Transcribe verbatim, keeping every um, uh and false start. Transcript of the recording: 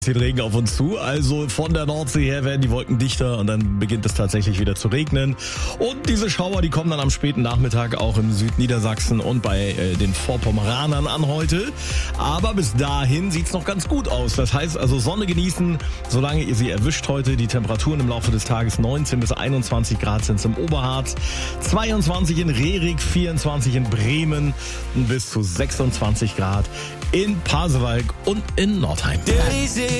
Den Regen auf uns zu, also von der Nordsee her werden die Wolken dichter und dann beginnt es tatsächlich wieder zu regnen. Und diese Schauer, die kommen dann am späten Nachmittag auch im Südniedersachsen und bei äh, den Vorpommeranern an heute. Aber bis dahin sieht's noch ganz gut aus. Das heißt also Sonne genießen, solange ihr sie erwischt heute. Die Temperaturen im Laufe des Tages neunzehn bis einundzwanzig Grad sind im Oberharz, zweiundzwanzig in Rerik, vierundzwanzig in Bremen und bis zu sechsundzwanzig Grad in Pasewalk und in Nordheim.